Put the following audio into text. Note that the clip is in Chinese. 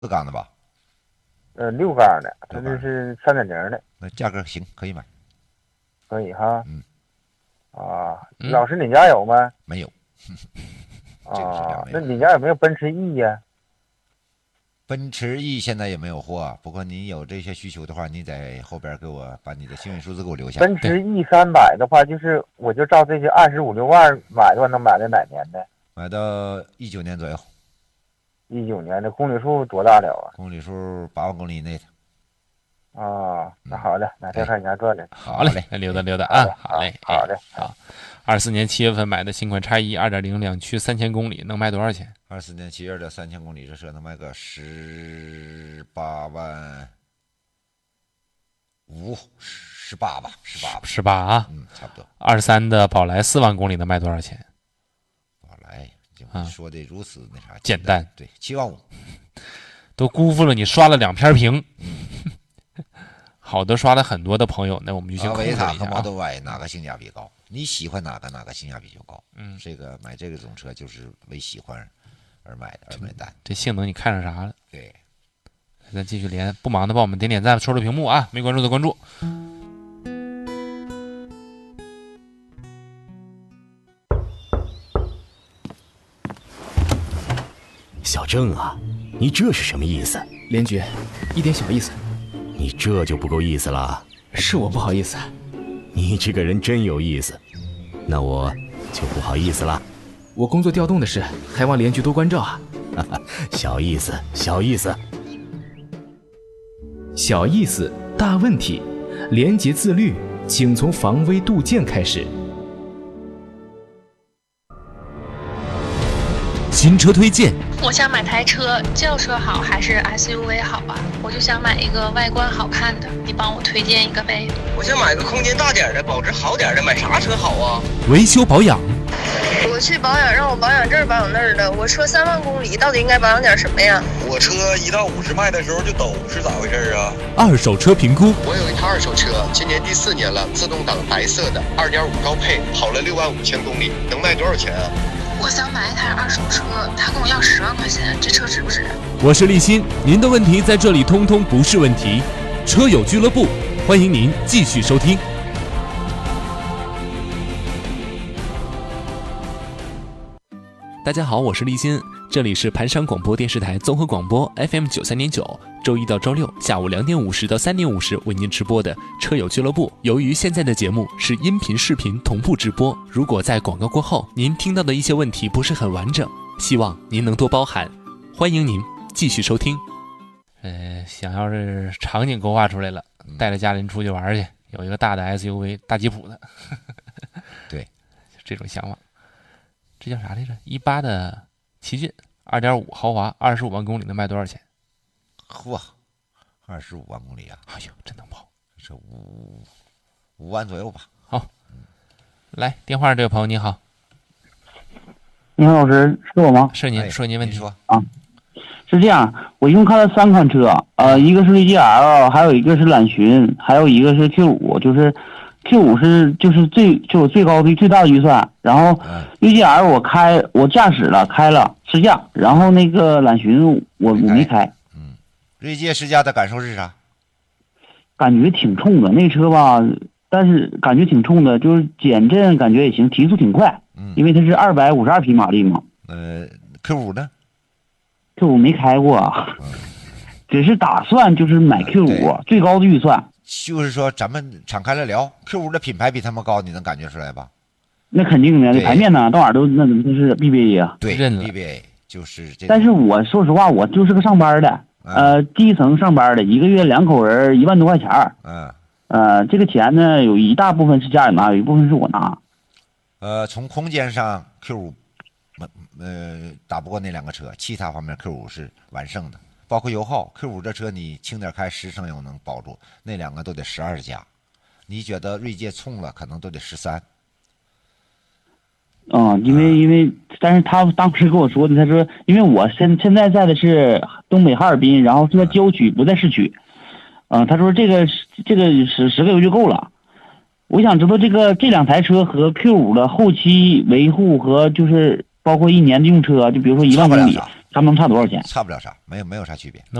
缸的吧？ 6缸的，它这是3.0的。 那价格行，可以买。 可以哈。 嗯。 老师，你家有吗？ 没有。这个是两没有。 那你家有没有奔驰 E 呀？ 奔驰 E 现在也没有货，不过你有这些需求的话，你在后边给我把你的幸运数字给我留下。 奔驰 E 300的话，我就照这些25、6万买的话，能买到哪年的？ 买到19年左右。 19年的，公里数多大了啊？ 公里数8万公里以内的。 那好的，哪天上你家转转。 好嘞，那溜达啊，好嘞， 好的， 好。24年7月份买的新款X1 2.0两驱3000公里，能卖多少钱 ？24年7月的3000公里，这车能卖个18万5，18吧 ，18啊， 差不多。 23的宝来4万公里能卖多少钱？ 宝来就说的如此那啥简单， 对，7万5， 都辜负了你刷了2篇屏。好的，刷了很多的朋友，那我们就先控制一下维塔和 Model Y 哪个性价比高？你喜欢哪个性价比就高。这个买这种车就是为喜欢而买的，而买单。 这性能你看上啥了？ 对， 咱继续连，不忙的帮我们点赞，戳戳屏幕啊！没关注的关注。 小郑啊，你这是什么意思？ 连局，一点小意思。 你这就不够意思了。 是我不好意思。 你这个人真有意思，那我就不好意思了。 我工作调动的事，还望连局多关照啊。 小意思，小意思， 小意思，大问题。廉洁自律，请从防微杜渐开始。 新车推荐。 我想买台车，轿车好还是 SUV 好啊？我就想买一个外观好看的，你帮我推荐一个呗。 我想买个空间大点的，保值好点的，买啥车好啊？ 维修保养。 我去保养，让我保养这儿保养那儿的。我车3万公里，到底应该保养点什么呀？ 我车1到50迈的时候就抖，是咋回事啊？ 二手车评估。 我有一台二手车，今年第4年了，自动挡白色的，2.5高配，跑了6万5千公里，能卖多少钱啊？ 我想买一台二手车，他跟我要10万块钱，这车值不值？ 我是立新，您的问题在这里通通不是问题。车友俱乐部，欢迎您继续收听。大家好，我是立新，这里是盘山广播电视台综合广播 FM 93.9，周一到周六下午2点50到3点50为您直播的车友俱乐部。由于现在的节目是音频视频同步直播，如果在广告过后您听到的一些问题不是很完整，希望您能多包涵，欢迎您继续收听。 想要是场景勾画出来了，带着家人出去玩去，有一个大的 SUV 大吉普的对， 这种想法。这叫啥来着？18的奇骏 2.5 豪华，25万公里能卖多少钱？ 嚯，25万公里啊！ 哎呦，真能跑！ 这5万左右吧。 好，来电话这位朋友你好。 你好，老师，是我吗？ 是您，说您问题。 说啊，是这样，我一共看了3款车，一个是锐界 L， 还有一个是揽巡，还有一个是 Q5，就是。Q5 是我最高的最大的预算，然后锐界 L 我驾驶了开了试驾，然后那个揽巡我没开。 锐界试驾的感受是啥？ 感觉挺冲的那车吧，但是感觉挺冲的，就是减震感觉也行，提速挺快，因为它是252匹马力嘛。 Q5 呢 ？Q5 没开过，只是打算就是买 Q5 最高的预算。 就是说咱们敞开了聊 ，Q5 的品牌比他们高，你能感觉出来吧？ 那肯定的，这牌面呢，到哪儿都那是 BBA 啊。 对 ，BBA 就是这。 但是我说实话，我就是个上班的，基层上班的，一个月2口人1万多块钱这个钱呢，有一大部分是家里拿，有一部分是我拿。 从空间上 Q5，打不过那2个车，其他方面 Q5是完胜的。包括油耗 ，Q5 这车你轻点开10升油能保住，那2个都得12加。你觉得锐界冲了，可能都得13。 因为，但是他当时跟我说的，他说，因为我现在在的是东北哈尔滨，然后是在郊区，不在市区。他说这个10个油就够了。我想知道这2台车和 Q5 的后期维护和就是包括1年的用车，就比如说1万公里， 它们能差多少钱？ 差不了啥，没有啥区别。